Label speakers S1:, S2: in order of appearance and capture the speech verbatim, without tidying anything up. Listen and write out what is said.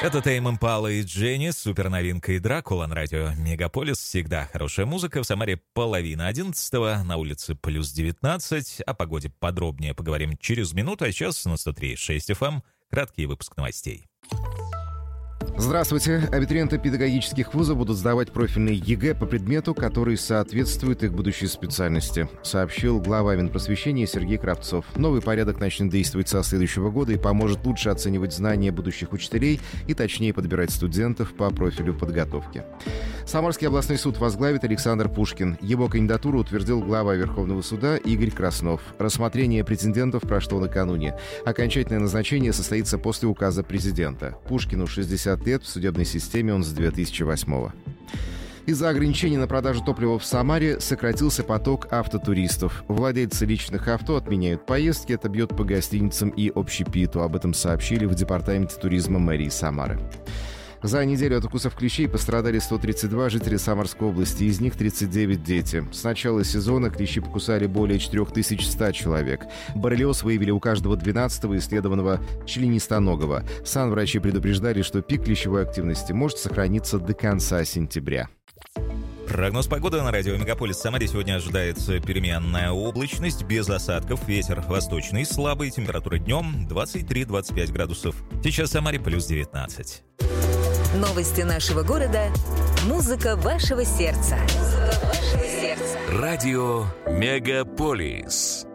S1: Это Тейм Импала и Дженни, супер новинка и Дракула на радио Мегаполис. Всегда хорошая музыка. В Самаре половина одиннадцатого, на улице плюс девятнадцать. О погоде подробнее поговорим через минуту, а сейчас на сто три и шесть эф эм краткий выпуск новостей.
S2: Здравствуйте. Абитуриенты педагогических вузов будут сдавать профильный ЕГЭ по предмету, который соответствует их будущей специальности, сообщил глава Минпросвещения Сергей Кравцов. Новый порядок начнет действовать со следующего года и поможет лучше оценивать знания будущих учителей и точнее подбирать студентов по профилю подготовки. Самарский областной суд возглавит Александр Пушкин. Его кандидатуру утвердил глава Верховного суда Игорь Краснов. Рассмотрение претендентов прошло накануне. Окончательное назначение состоится после указа президента. Пушкину шестьдесят лет, в судебной системе он с две тысячи восьмого. Из-за ограничений на продажу топлива в Самаре сократился поток автотуристов. Владельцы личных авто отменяют поездки, это бьет по гостиницам и общепиту. Об этом сообщили в департаменте туризма мэрии Самары. За неделю от укусов клещей пострадали сто тридцать два жителя Самарской области, из них тридцать девять дети. С начала сезона клещи покусали более четыре тысячи сто человек. Боррелиоз выявили у каждого двенадцатого исследованного членистоногого. Санврачи предупреждали, что пик клещевой активности может сохраниться до конца сентября.
S1: Прогноз погоды на радио Мегаполис. В Самаре сегодня ожидается переменная облачность, без осадков, ветер восточный, слабый, температура днем двадцать три - двадцать пять градусов. Сейчас в Самаре плюс девятнадцать.
S3: Новости нашего города. Музыка вашего сердца. Музыка вашего сердца.
S4: Радио Мегаполис.